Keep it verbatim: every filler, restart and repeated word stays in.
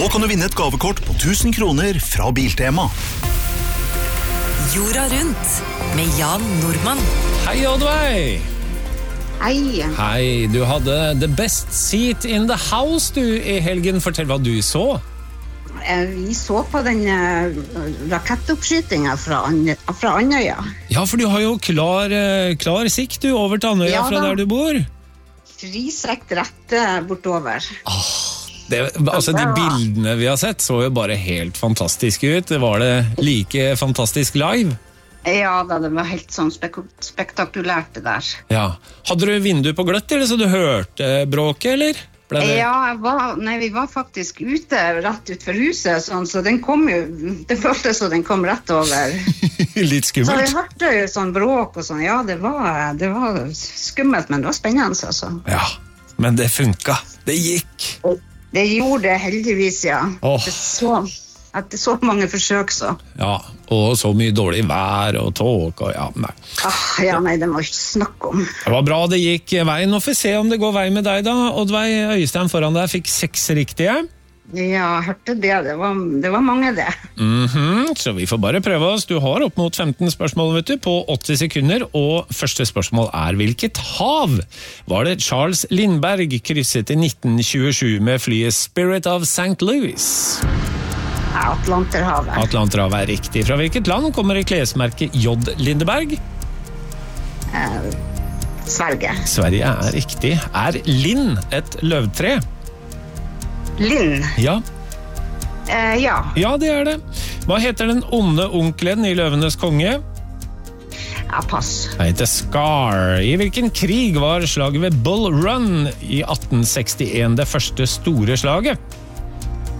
Nå kan du vinne et gavekort på tusen kroner fra Biltema. Jorda rundt med Jan Nordmann. Hei, Oddveig! Hei. Hei, du hadde the best seat in the house du i helgen. Fortell hva du så. Vi så på den uh, rakettoppskytingen fra, An- fra Andøya. Ja, for du har jo klar, klar sikt du over til Andøya Ja, fra da. der du bor. Frisekt rette bortover. Det, altså, de bildene vi har sett så jo bare helt fantastiske ut. Var det like fantastisk live? Ja, da, det var helt sånn spek- spektakulært det der. Ja. Hadde du vindu på gløtt, eller så du hørte bråket, eller? Ble det... Ja, jeg var, nei, vi var faktisk ute rett ut for huset, sånn, så den kom jo, det føltes som den kom rett over. Litt Så vi skummelt. hørte jo sånn bråk og sånn, ja, det var, det var skummelt, men det var spennende, altså. Ja, men det funka. Det gikk. Det gjorde det heldigvis, ja. Åh. Det så, etter så mange forsøk, så. Ja, og så mye dårlig vær og tåk og ja, nei. Ah, ja, nei, det må jeg ikke snakke om. Det var bra det gikk veien. Nå får vi se om det går vei med deg da. Oddveig Øystein foran deg fikk seks riktige. Ja, jeg hørte det. Det var, det var mange det. Mhm, så vi får bare prøve oss. Du har opp mot femten spørsmål, vet du, på åtti sekunder, og første spørsmål er hvilket hav var det Charles Lindbergh krysset i nitten tjuesju med flyet Spirit of Saint Louis? Ja, Atlanterhavet. Atlanterhavet er riktig. Fra hvilket land kommer klesmerket J. Lindeberg? Eh, Sverige. Sverige er riktig. Er Lind et løvtre? Linn. Ja. Eh, ja. Ja, det er det. Hva heter den onde onkelen i Løvenes konge? Ja, pass. Han heter Scar. I hvilken krig var slaget ved Bull Run i atten sekstien det første store slaget?